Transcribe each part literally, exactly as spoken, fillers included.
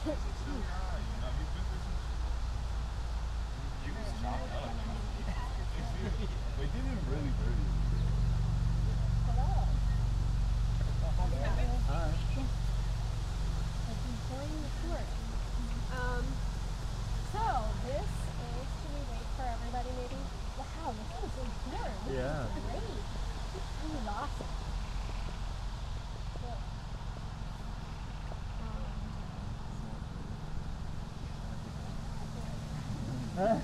They didn't really dirty. Hello. Hi. I've been enjoying the tour. Um, so this is, should we wait for everybody maybe? Wow, this is a tour. This Yeah. is great. This is awesome. Look. Um,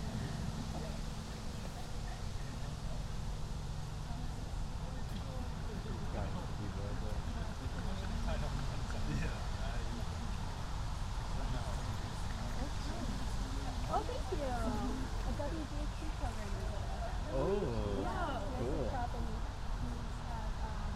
Oh, thank you. A W G H C program. Oh, Yeah. cool. Nice job, and he's had, um,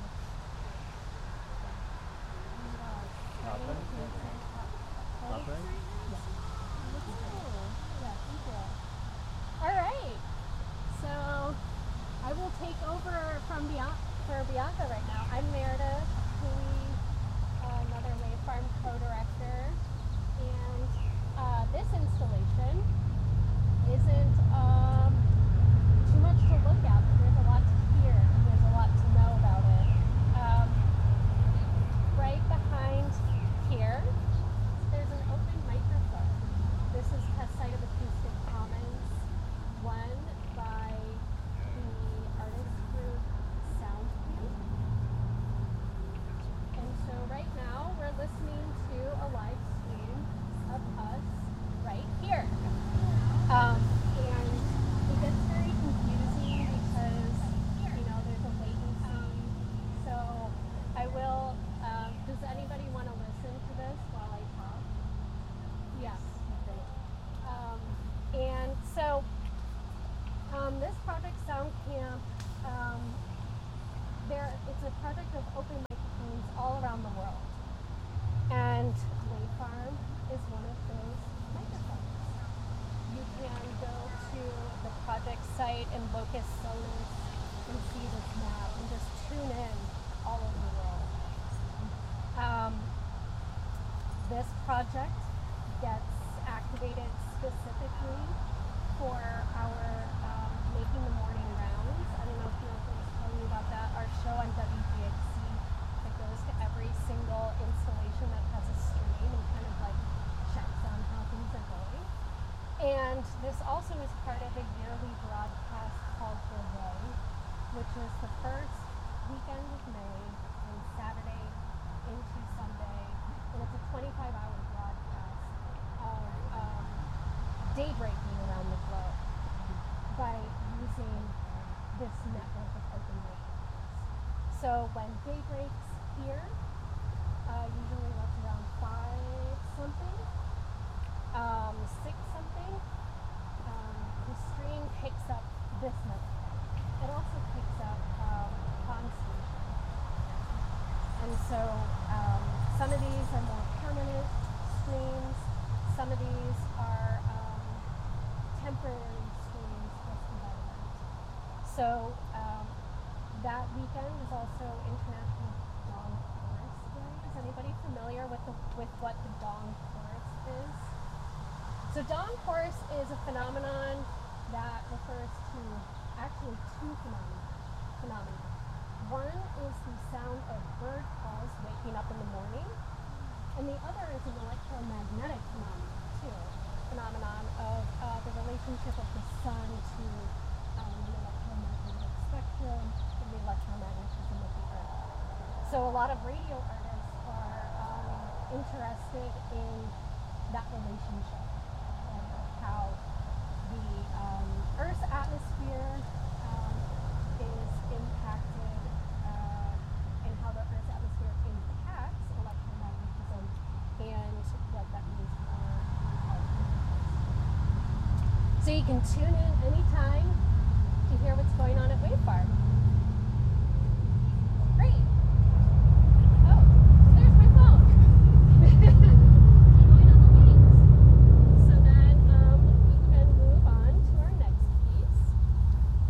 uh, Nothing? Nothing? Yeah. Cool. Yeah, thank you. All right. So I will take over from Bianca for Bianca right now. I'm Meredith, Cooley, uh, another Wave Farm co-director, and uh, this installation isn't um, too much to look at, but there's a lot to hear and there's a lot to know about it. Um, right behind here, there's an open microphone. This is test site of Acoustic Commons, one by the artist group Soundcamp. And so right now we're listening to a live stream of us right here. Um, and it gets very confusing because, you know, there's a latency. So I will, um, does anybody want to listen to this while I talk? Yes, great. Um, and so um, this project Soundcamp, um, there, it's a project of open microphones all around the world. And Wave Farm is one of those microphones. You can go to the project site in Locus Sonus and see this map and just tune in all over the world. Um, this project gets activated specifically for our um, Making the Morning rounds. I don't know if you know if I was telling you about that. Our show on W G H C that goes to every single installation that has a stream and kind of like checks on how things are going. And this also is part of a yearly broadcast called The Way, which is the first weekend of May and Saturday into Sunday. And it's a twenty-five hour broadcast of um, daybreaking around the globe by using this network of open microphones. So when day breaks here, uh, usually that's around five something, um, six something, um, the stream picks up this microphone. It also picks up um, con station. And so um, some of these are more permanent streams, some of these are um, temporary streams just for that event. So um, that weekend is also International Dawn Chorus Day. Is anybody familiar with the with what the Dawn Chorus is? So Dawn Chorus is a phenomenon that refers to actually two phenomena. phenomena. One is the sound of bird calls waking up in the morning, and the other is an electromagnetic phenomenon too. Phenomenon of uh, the relationship of the sun to um, the electromagnetic spectrum and the electromagnetism of the earth. So a lot of radio artists are um, interested in that relationship, and how the um, Earth's atmosphere um, is impacted, uh, and how the Earth's atmosphere impacts electromagnetism, and what that means for our universe. So you can tune in anytime to hear what's going on at Wave Farm.